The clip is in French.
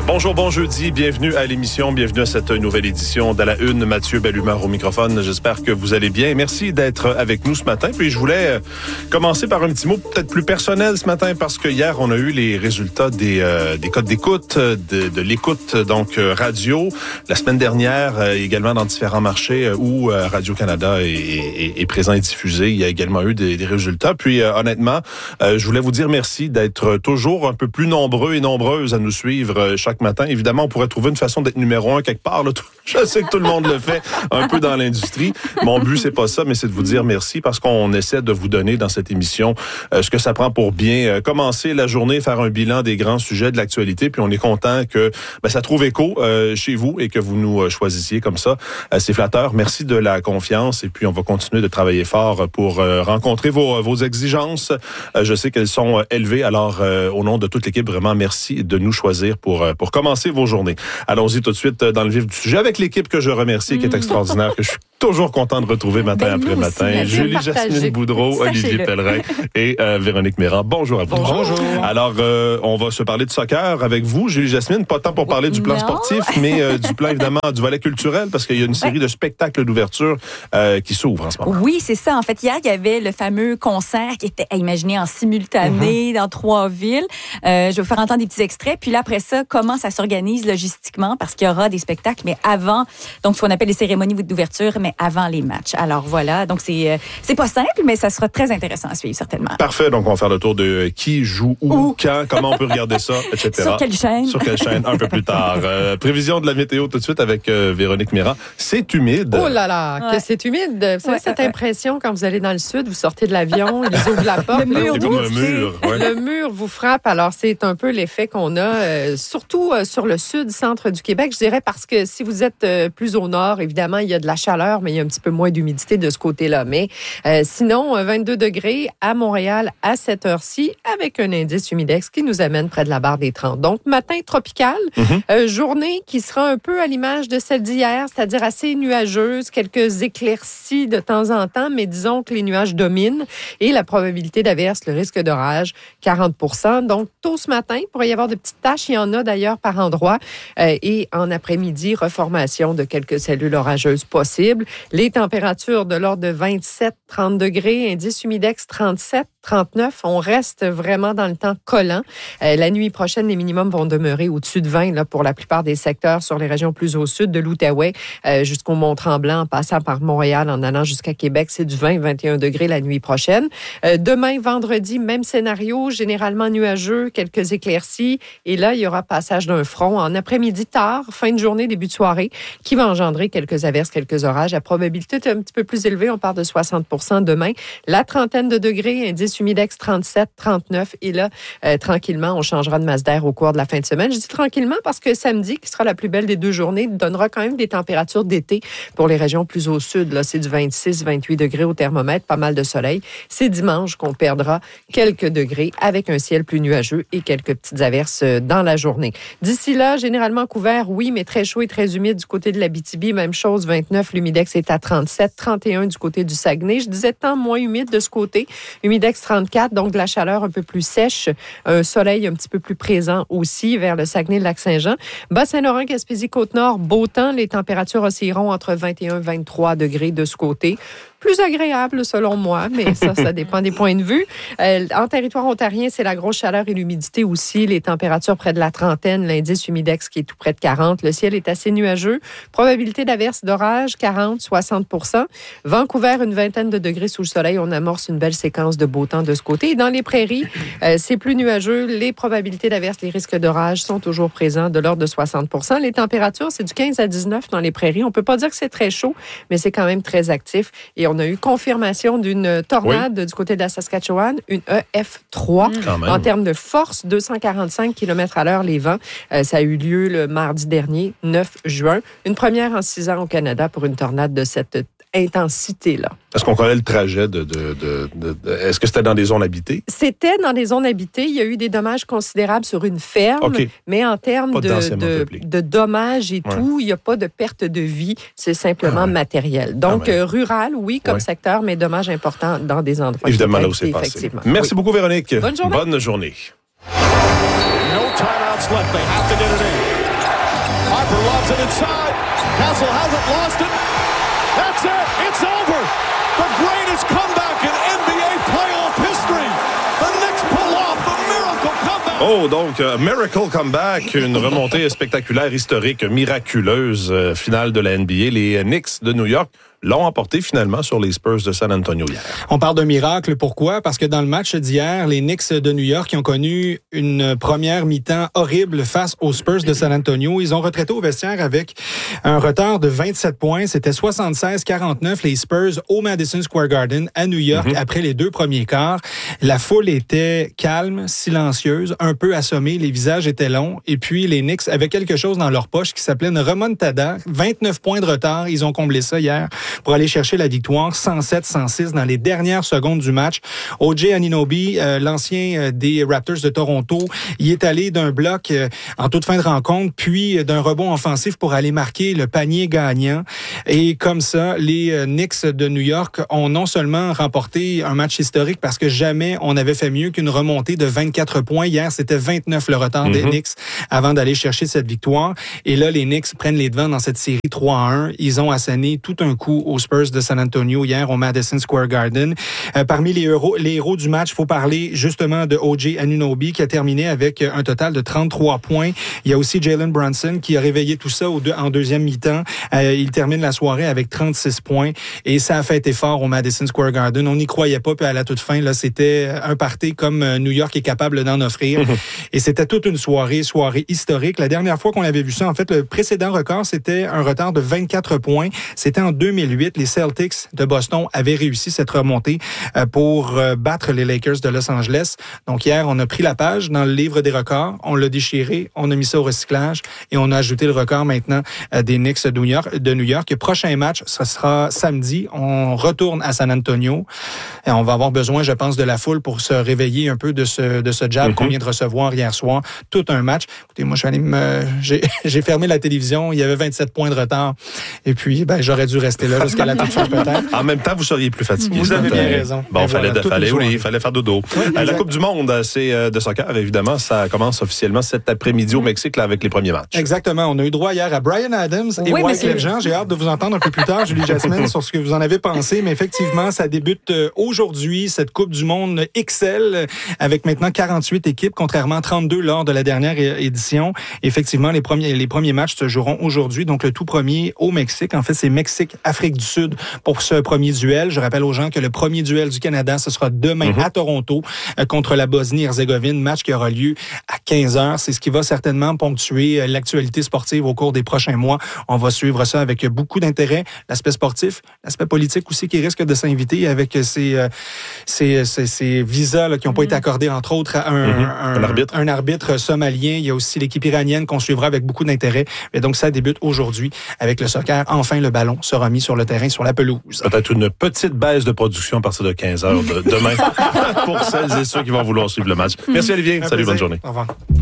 Bonjour, bon jeudi, bienvenue à l'émission, bienvenue à cette nouvelle édition de la Une. Mathieu Bellumeur au microphone, j'espère que vous allez bien. Merci d'être avec nous ce matin. Puis je voulais commencer par un petit mot peut-être plus personnel ce matin parce que hier, on a eu les résultats des codes d'écoute, de l'écoute donc radio. La semaine dernière, également dans différents marchés où Radio-Canada est présent et diffusé, il y a également eu des résultats. Puis honnêtement, je voulais vous dire merci d'être toujours un peu plus nombreux et nombreuses à nous suivre chaque matin. Évidemment, on pourrait trouver une façon d'être numéro 1 quelque part. Là. Je sais que tout le monde le fait un peu dans l'industrie. Mon but, c'est pas ça, mais c'est de vous dire merci parce qu'on essaie de vous donner dans cette émission ce que ça prend pour bien commencer la journée, faire un bilan des grands sujets de l'actualité. Puis on est content que ça trouve écho chez vous et que vous nous choisissiez comme ça. C'est flatteur. Merci de la confiance et puis on va continuer de travailler fort pour rencontrer vos exigences. Je sais qu'elles sont élevées. Alors, au nom de toute l'équipe, vraiment merci de nous choisir pour commencer vos journées. Allons-y tout de suite dans le vif du sujet avec l'équipe que je remercie, qui est extraordinaire, que je suis toujours content de retrouver matin après matin. Julie-Jasmine Boudreau, Olivier Pellerin et Véronique Méran. Bonjour à vous. Bonjour. Alors, on va se parler de soccer avec vous, Julie-Jasmine. Pas tant pour parler du plan sportif, mais du plan, évidemment, du volet culturel, parce qu'il y a une série de spectacles d'ouverture qui s'ouvrent en ce moment. Oui, c'est ça. En fait, hier, il y avait le fameux concert qui était à imaginer en simultané dans 3 villes. Je vais vous faire entendre des petits extraits. Puis là, après ça, comment ça s'organise logistiquement, parce qu'il y aura des spectacles, mais avant, donc ce qu'on appelle les cérémonies d'ouverture, mais avant les matchs. Alors voilà, donc c'est pas simple, mais ça sera très intéressant à suivre, certainement. Parfait, donc on va faire le tour de qui joue où, quand, comment on peut regarder ça, etc. Sur quelle chaîne? Sur quelle chaîne, un peu plus tard. Prévision de la météo tout de suite avec Véronique Méran. C'est humide. Oh là là, que c'est humide. Vous savez, cette impression, quand vous allez dans le sud, vous sortez de l'avion, ils ouvrent la porte. Le mur vous frappe. Alors, c'est un peu l'effet qu'on a, surtout sur le sud-centre du Québec, je dirais, parce que si vous êtes plus au nord, évidemment, il y a de la chaleur, mais il y a un petit peu moins d'humidité de ce côté-là. Mais sinon, 22 degrés à Montréal à cette heure-ci, avec un indice humidex qui nous amène près de la barre des 30. Donc, matin tropical, journée qui sera un peu à l'image de celle d'hier, c'est-à-dire assez nuageuse, quelques éclaircies de temps en temps, mais disons que les nuages dominent et la probabilité d'averse, le risque d'orage, 40%. Donc, tôt ce matin, il pourrait y avoir de petites taches. Il y en a d'ailleurs par endroits. Et en après-midi, reformation de quelques cellules orageuses possibles. Les températures de l'ordre de 27-30 degrés, indice humidex 37, 39. On reste vraiment dans le temps collant. La nuit prochaine, les minimums vont demeurer au-dessus de 20 là, pour la plupart des secteurs sur les régions plus au sud, de l'Outaouais jusqu'au Mont-Tremblant, en passant par Montréal, en allant jusqu'à Québec. C'est du 20-21 degrés la nuit prochaine. Demain, vendredi, même scénario, généralement nuageux, quelques éclaircies. Et là, il y aura passage d'un front en après-midi tard, fin de journée, début de soirée, qui va engendrer quelques averses, quelques orages. La probabilité est un petit peu plus élevée. On parle de 60% demain. La trentaine de degrés, indice humidex 37, 39. Et là, tranquillement, on changera de masse d'air au cours de la fin de semaine. Je dis tranquillement parce que samedi, qui sera la plus belle des 2 journées, donnera quand même des températures d'été pour les régions plus au sud. Là, c'est du 26, 28 degrés au thermomètre, pas mal de soleil. C'est dimanche qu'on perdra quelques degrés avec un ciel plus nuageux et quelques petites averses dans la journée. D'ici là, généralement couvert, oui, mais très chaud et très humide du côté de l'Abitibi. Même chose, 29, l'humidex est à 37, 31 du côté du Saguenay. Je disais tant moins humide de ce côté. Humidex 34, donc de la chaleur un peu plus sèche. Un soleil un petit peu plus présent aussi vers le Saguenay-Lac-Saint-Jean. Bas-Saint-Laurent, Gaspésie, Côte-Nord, beau temps. Les températures oscilleront entre 21 et 23 degrés de ce côté. Plus agréable, selon moi, mais ça dépend des points de vue. En territoire ontarien, c'est la grosse chaleur et l'humidité aussi. Les températures près de la trentaine, l'indice humidex qui est tout près de 40. Le ciel est assez nuageux. Probabilité d'averse d'orage, 40-60%. Vancouver, une vingtaine de degrés sous le soleil. On amorce une belle séquence de beau temps de ce côté. Et dans les prairies, c'est plus nuageux. Les probabilités d'averse, les risques d'orage sont toujours présents, de l'ordre de 60%. Les températures, c'est du 15 à 19 dans les prairies. On peut pas dire que c'est très chaud, mais c'est quand même très actif. Et on a eu confirmation d'une tornade du côté de la Saskatchewan, une EF3. En termes de force, 245 km/h les vents. Ça a eu lieu le mardi dernier, 9 juin. Une première en 6 ans au Canada pour une tornade de cette intensité-là. Est-ce qu'on connaît le trajet est-ce que c'était dans des zones habitées? C'était dans des zones habitées. Il y a eu des dommages considérables sur une ferme, mais en termes de dommages et tout, il n'y a pas de perte de vie. C'est simplement matériel. Donc, rural, oui, comme secteur, mais dommages importants dans des endroits. Évidemment, là où c'est passé. Merci beaucoup, Véronique. Bonne journée. Bonne journée. No timeouts left. They have to get it in. Drives it inside. Castle hasn't lost it. That's it. It's over. The greatest comeback in NBA playoff history. The Knicks pull off the miracle comeback. Oh, donc, miracle comeback, une remontée spectaculaire, historique, miraculeuse, finale de la NBA. Les Knicks de New York l'ont emporté finalement sur les Spurs de San Antonio hier. On parle d'un miracle. Pourquoi? Parce que dans le match d'hier, les Knicks de New York ont connu une première mi-temps horrible face aux Spurs de San Antonio. Ils ont retraité au vestiaire avec un retard de 27 points. C'était 76-49 les Spurs au Madison Square Garden à New York après les deux premiers quarts. La foule était calme, silencieuse, un peu assommée. Les visages étaient longs. Et puis les Knicks avaient quelque chose dans leur poche qui s'appelait une remontada. 29 points de retard. Ils ont comblé ça hier pour aller chercher la victoire 107-106 dans les dernières secondes du match. O.J. Anunoby, l'ancien des Raptors de Toronto, y est allé d'un bloc en toute fin de rencontre, puis d'un rebond offensif pour aller marquer le panier gagnant. Et comme ça, les Knicks de New York ont non seulement remporté un match historique parce que jamais on avait fait mieux qu'une remontée de 24 points. Hier, c'était 29 le retard des Knicks avant d'aller chercher cette victoire. Et là, les Knicks prennent les devants dans cette série 3-1. Ils ont asséné tout un coup aux Spurs de San Antonio hier au Madison Square Garden. Parmi les héros du match, il faut parler justement de O.J. Anunoby qui a terminé avec un total de 33 points. Il y a aussi Jalen Brunson qui a réveillé tout ça en deuxième mi-temps. Il termine la soirée avec 36 points et ça a fait fort au Madison Square Garden. On n'y croyait pas, puis à la toute fin, là, c'était un party comme New York est capable d'en offrir. Et c'était toute une soirée historique. La dernière fois qu'on avait vu ça, en fait, le précédent record, c'était un retard de 24 points. C'était en 2008. Les Celtics de Boston avaient réussi cette remontée pour battre les Lakers de Los Angeles. Donc hier, on a pris la page dans le livre des records, on l'a déchiré, on a mis ça au recyclage et on a ajouté le record maintenant des Knicks de New York. Le prochain match, ce sera samedi. On retourne à San Antonio et on va avoir besoin, je pense, de la foule pour se réveiller un peu de ce jab qu'on vient de recevoir hier soir. Tout un match. Écoutez, moi, je suis allé j'ai fermé la télévision. Il y avait 27 points de retard. Et puis, j'aurais dû rester là jusqu'à la toute fin peut-être. En même temps, vous seriez plus fatigué. Vous avez bien raison. Bon, il fallait faire dodo. La Coupe du Monde, c'est de soccer, évidemment. Ça commence officiellement cet après-midi au Mexique là, avec les premiers matchs. Exactement. On a eu droit hier à Bryan Adams et Wyclef Jean. J'ai hâte de vous entendre un peu plus tard, Julie Jasmine, sur ce que vous en avez pensé. Mais effectivement, ça débute aujourd'hui, cette Coupe du Monde XL, avec maintenant 48 équipes, contrairement à 32 lors de la dernière édition. Effectivement, les premiers matchs se joueront aujourd'hui. Donc, le tout premier au Mexique. En fait, c'est Mexique-Afrique du Sud pour ce premier duel. Je rappelle aux gens que le premier duel du Canada, ce sera demain à Toronto contre la Bosnie-Herzégovine, match qui aura lieu à 15h. C'est ce qui va certainement ponctuer l'actualité sportive au cours des prochains mois. On va suivre ça avec beaucoup d'intérêt. L'aspect sportif, l'aspect politique aussi qui risque de s'inviter avec ces visas là, qui n'ont pas été accordés, entre autres, à un arbitre somalien. Il y a aussi l'équipe iranienne qu'on suivra avec beaucoup d'intérêt. Et donc, ça débute aujourd'hui avec le soccer. Enfin, le ballon sera mis sur le terrain, sur la pelouse. Peut-être une petite baisse de production à partir de 15h demain pour celles et ceux qui vont vouloir suivre le match. Merci Olivier. Salut, bonne journée. Au revoir.